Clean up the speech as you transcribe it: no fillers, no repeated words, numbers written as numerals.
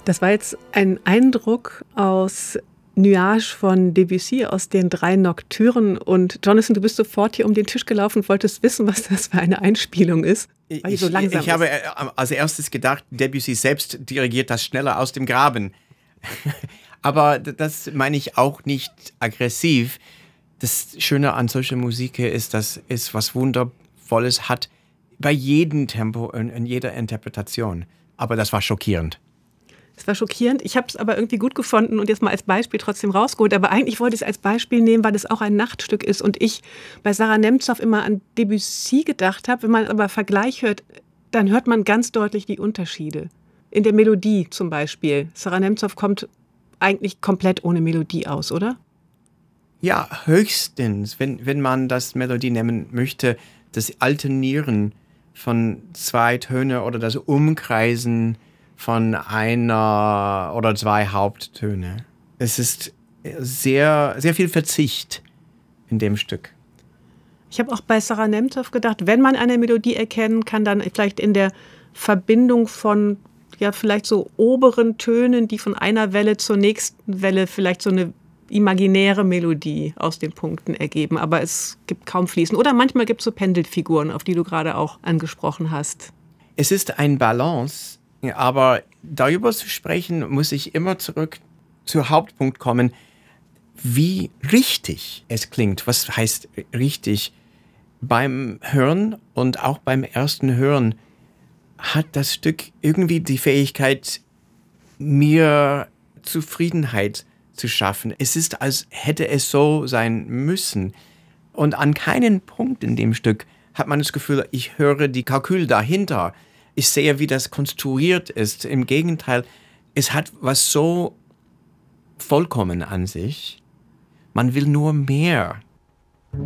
Das war jetzt ein Eindruck aus Nuage von Debussy, aus den 3 Nocturnen. Und Jonathan, du bist sofort hier um den Tisch gelaufen und wolltest wissen, was das für eine Einspielung ist, weil die so langsam ich habe als erstes gedacht, Debussy selbst dirigiert das schneller aus dem Graben. Aber das meine ich auch nicht aggressiv. Das Schöne an solcher Musik ist, dass es was Wundervolles hat bei jedem Tempo und in jeder Interpretation. Aber das war schockierend. Es war schockierend. Ich habe es aber irgendwie gut gefunden und jetzt mal als Beispiel trotzdem rausgeholt. Aber eigentlich wollte ich es als Beispiel nehmen, weil es auch ein Nachtstück ist und ich bei Sarah Nemtsov immer an Debussy gedacht habe. Wenn man aber Vergleich hört, dann hört man ganz deutlich die Unterschiede. In der Melodie zum Beispiel. Sarah Nemtsov kommt eigentlich komplett ohne Melodie aus, oder? Ja, höchstens, wenn man das Melodie nennen möchte, das Alternieren von 2 Töne oder das Umkreisen von einer oder 2 Haupttöne. Es ist sehr, sehr viel Verzicht in dem Stück. Ich habe auch bei Sarah Nemtsov gedacht, wenn man eine Melodie erkennen kann, dann vielleicht in der Verbindung von ja vielleicht so oberen Tönen, die von einer Welle zur nächsten Welle vielleicht so eine imaginäre Melodie aus den Punkten ergeben. Aber es gibt kaum Fließen. Oder manchmal gibt es so Pendelfiguren, auf die du gerade auch angesprochen hast. Es ist ein Balance, aber darüber zu sprechen, muss ich immer zurück zum Hauptpunkt kommen, wie richtig es klingt. Was heißt richtig? Beim Hören und auch beim ersten Hören hat das Stück irgendwie die Fähigkeit, mir Zufriedenheit zu schaffen. Es ist, als hätte es so sein müssen. Und an keinem Punkt in dem Stück hat man das Gefühl, ich höre die Kalkül dahinter. Ich sehe, wie das konstruiert ist. Im Gegenteil, es hat was so vollkommen an sich. Man will nur mehr